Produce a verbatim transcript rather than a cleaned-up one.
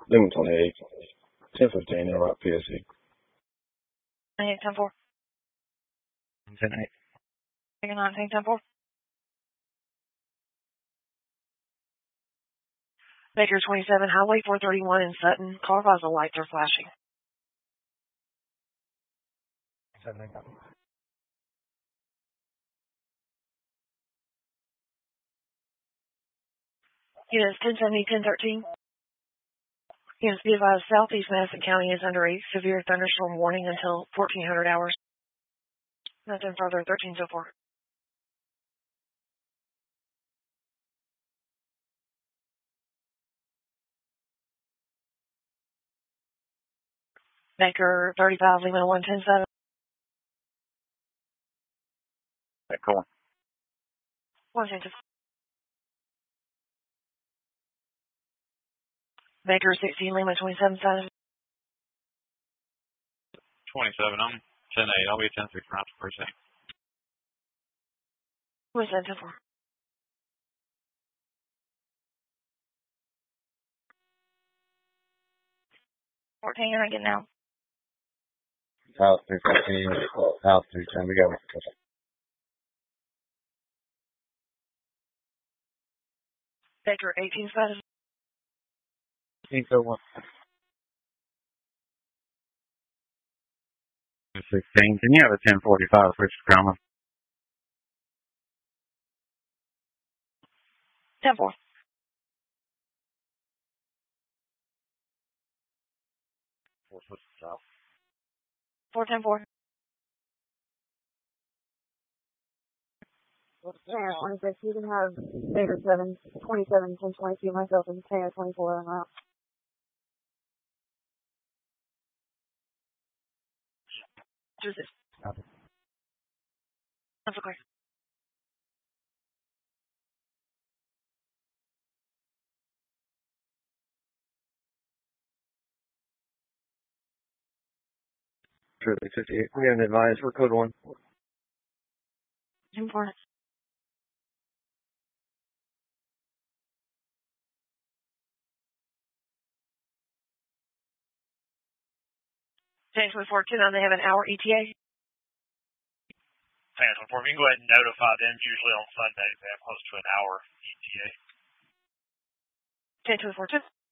Lumen twenty-eight. ten fifteen, L R P S C. ninety-eight, ten four. ten eight. nineteen, ten four. Baker twenty-seven, Highway four thirty-one in Sutton. Car visor lights are flashing. seven eight. Units ten seventy, ten thirteen. Units be advised, Southeast Madison County is under a severe thunderstorm warning until fourteen hundred hours. Nothing further, thirteen oh four. Baker thirty-five, Lima one ten seven. Okay, cool. one ten two. Baker sixteen, Lima twenty-seven seven. twenty-seven, I'm ten eight. I'll be ten six rounds per second. twenty-seven ten four. fourteen, you're not getting out. House three fifteen, house three ten, we got it. Baker eighteen seven. eight oh one. sixteen, can you have a ten forty-five for Grandma? ten four. four ten four. twenty-six, you can have Baker seven, twenty-seven, ten twenty-two, myself, and Taylor twenty-four, I'm out. Just it. That's okay. Truly fifty-eight. We have an advice. We're code one. Important. James twenty-four, two nine, they have an hour E T A. Fans twenty-four, you can go ahead and notify them. Usually on Sundays they have close to an hour E T A. ten twenty-four, two.